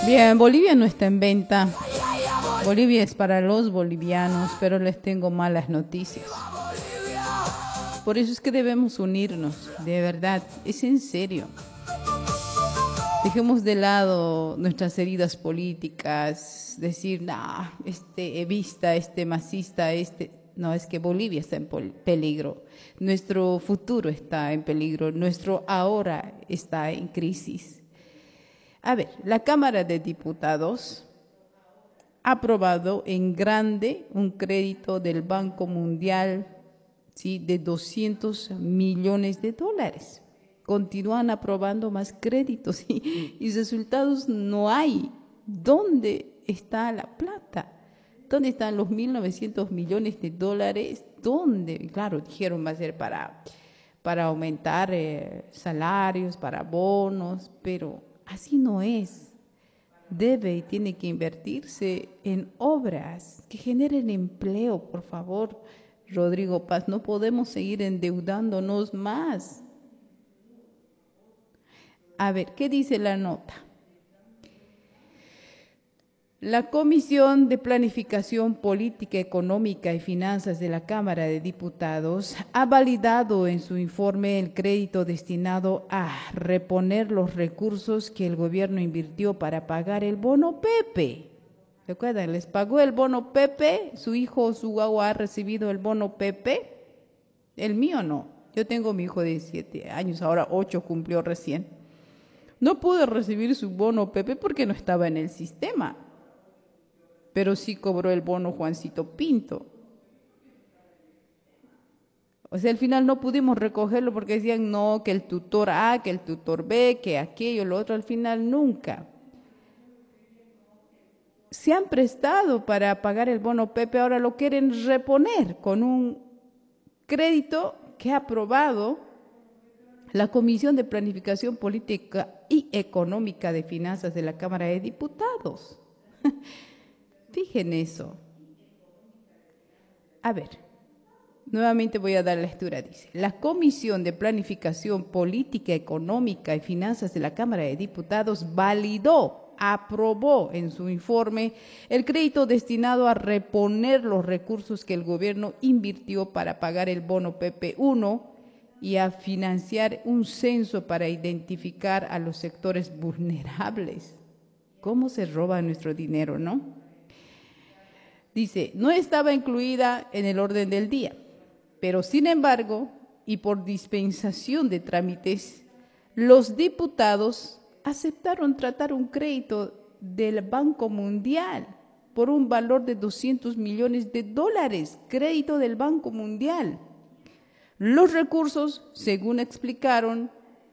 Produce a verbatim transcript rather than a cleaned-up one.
Bien, Bolivia no está en venta. Bolivia es para los bolivianos, pero les tengo malas noticias. Por eso es que debemos unirnos, de verdad, es en serio. Dejemos de lado nuestras heridas políticas, decir, nah, este evista, este masista, este... No, es que Bolivia está en peligro, nuestro futuro está en peligro, nuestro ahora está en crisis. A ver, la Cámara de Diputados ha aprobado en grande un crédito del Banco Mundial, ¿sí?, de doscientos millones de dólares. Continúan aprobando más créditos y, y resultados no hay. ¿Dónde está la plata? ¿Dónde están los mil novecientos millones de dólares? ¿Dónde? Claro, dijeron va a ser para, para aumentar eh, salarios, para bonos, pero así no es. Debe y tiene que invertirse en obras que generen empleo, por favor, Rodrigo Paz. No podemos seguir endeudándonos más. A ver, ¿qué dice la nota? La Comisión de Planificación Política, Económica y Finanzas de la Cámara de Diputados ha validado en su informe el crédito destinado a reponer los recursos que el gobierno invirtió para pagar el bono Pepe. ¿Se acuerdan? Les pagó el bono Pepe, su hijo o su guagua ha recibido el bono Pepe, el mío no. Yo tengo mi hijo de siete años, ahora ocho cumplió recién. No pude recibir su bono Pepe porque no estaba en el sistema. Pero sí cobró el bono Juancito Pinto. O sea, al final no pudimos recogerlo porque decían no, que el tutor A, que el tutor B, que aquello, lo otro, al final nunca. Se han prestado para pagar el bono Pepe, ahora lo quieren reponer con un crédito que ha aprobado la Comisión de Planificación Política y Económica de Finanzas de la Cámara de Diputados. Fijen eso. A ver, nuevamente voy a dar lectura. Dice, la Comisión de Planificación Política, Económica y Finanzas de la Cámara de Diputados validó, aprobó en su informe el crédito destinado a reponer los recursos que el gobierno invirtió para pagar el bono Pepe uno y a financiar un censo para identificar a los sectores vulnerables. ¿Cómo se roba nuestro dinero, no? Dice, no estaba incluida en el orden del día, pero sin embargo, y por dispensación de trámites, los diputados aceptaron tratar un crédito del Banco Mundial por un valor de doscientos millones de dólares, crédito del Banco Mundial. Los recursos, según explicaron,